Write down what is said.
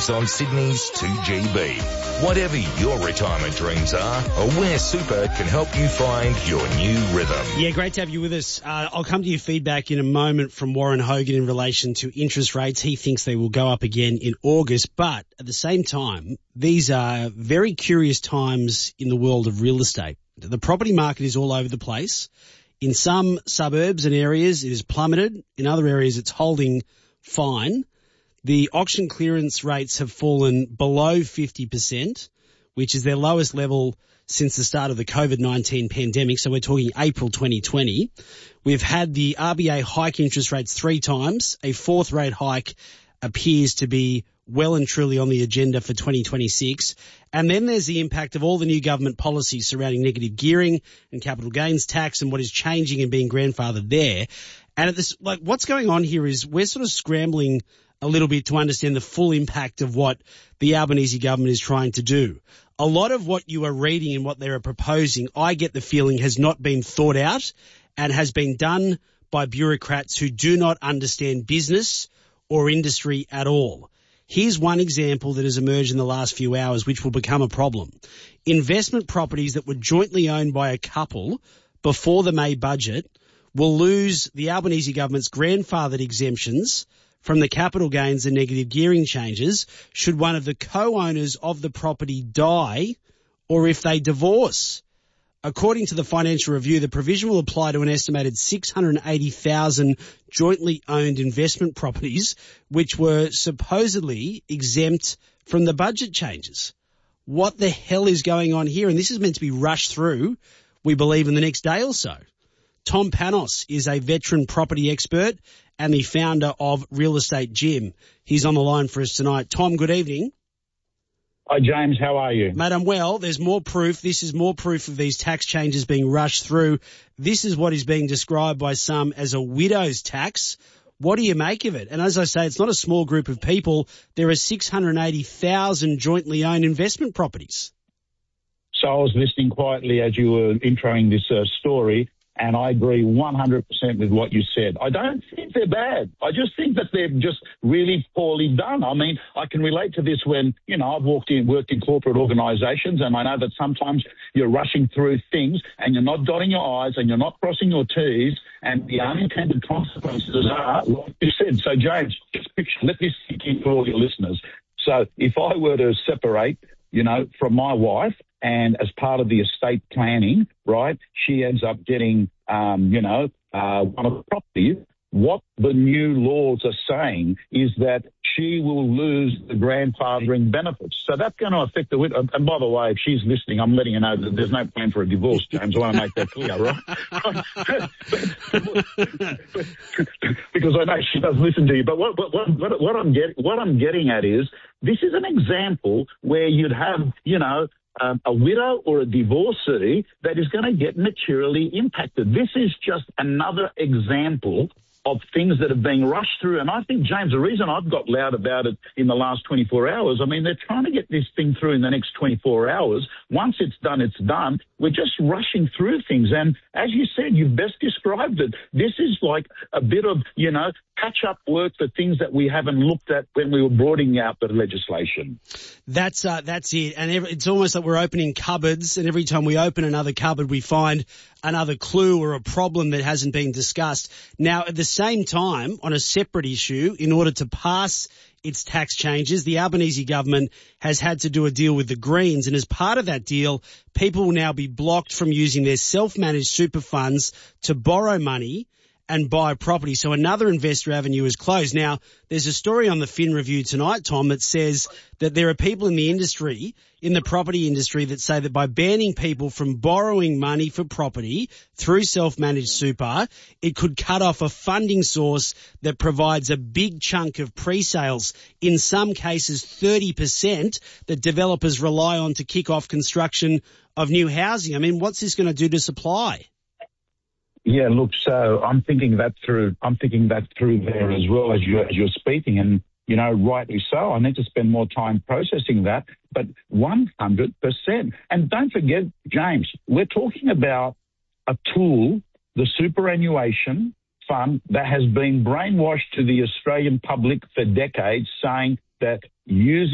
lives on Sydney's 2GB. Whatever your retirement dreams are, Aware Super can help you find your new rhythm. Yeah, great to have you with us. I'll come to your feedback in a moment from Warren Hogan in relation to interest rates. He thinks they will go up again in August, but at the same time, these are very curious times in the world of real estate. The property market is all over the place. In some suburbs and areas, it has plummeted. In other areas, it's holding fine. The auction clearance rates have fallen below 50%, which is their lowest level since the start of the COVID-19 pandemic. So we're talking April 2020. We've had the RBA hike interest rates 3 times. A fourth rate hike appears to be well and truly on the agenda for 2026. And then there's the impact of all the new government policies surrounding negative gearing and capital gains tax and what is changing and being grandfathered there. And at this, what's going on here is we're sort of scrambling a little bit to understand the full impact of what the Albanese government is trying to do. A lot of what you are reading and what they are proposing, I get the feeling, has not been thought out and has been done by bureaucrats who do not understand business or industry at all. Here's one example that has emerged in the last few hours, which will become a problem. Investment properties that were jointly owned by a couple before the May budget will lose the Albanese government's grandfathered exemptions from the capital gains and negative gearing changes should one of the co-owners of the property die or if they divorce. According to the Financial Review, the provision will apply to an estimated 680,000 jointly owned investment properties, which were supposedly exempt from the budget changes. What the hell is going on here? And this is meant to be rushed through, we believe, in the next day or so. Tom Panos is a veteran property expert and the founder of Real Estate Gym. He's on the line for us tonight. Tom, good evening. Hi, James. How are you? Mate, I'm well. There's more proof. This is more proof of these tax changes being rushed through. This is what is being described by some as a widow's tax. What do you make of it? And as I say, it's not a small group of people. There are 680,000 jointly owned investment properties. So I was listening quietly as you were introing this story, and I agree 100% with what you said. I don't think they're bad. I just think that they're just really poorly done. I mean, I can relate to this when, I've worked in corporate organisations, and I know that sometimes you're rushing through things and you're not dotting your I's and you're not crossing your T's, and the unintended consequences are, like you said. So, James, just let this sink in for all your listeners. So if I were to separate, from my wife, and as part of the estate planning, right, she ends up getting, one of the properties. What the new laws are saying is that she will lose the grandfathering benefits. So that's going to affect the widow. And by the way, if she's listening, I'm letting her know that there's no plan for a divorce, James. I want to make that clear, right? Because I know she does listen to you. But what I'm getting at is this is an example where you'd have, a widow or a divorcee that is going to get materially impacted. This is just another example of things that have been rushed through. And I think, James, the reason I've got loud about it in the last 24 hours, I mean, they're trying to get this thing through in the next 24 hours. Once it's done, it's done. We're just rushing through things. And as you said, you've best described it. This is like a bit of, catch-up work for things that we haven't looked at when we were broadening out the legislation. That's it. And it's almost like we're opening cupboards, and every time we open another cupboard, we find another clue or a problem that hasn't been discussed. Now, at the same time, on a separate issue, in order to pass its tax changes, the Albanese government has had to do a deal with the Greens, and as part of that deal, people will now be blocked from using their self-managed super funds to borrow money and buy property. So another investor avenue is closed. Now, there's a story on the Fin Review tonight, Tom, that says that there are people in the industry, in the property industry, that say that by banning people from borrowing money for property through self-managed super, it could cut off a funding source that provides a big chunk of pre-sales, in some cases 30%, that developers rely on to kick off construction of new housing. I mean, what's this going to do to supply? Yeah, look, so I'm thinking that through there as well as you're speaking, and, rightly so. I need to spend more time processing that, but 100%. And don't forget, James, we're talking about a tool, the superannuation fund, that has been brainwashed to the Australian public for decades, saying that using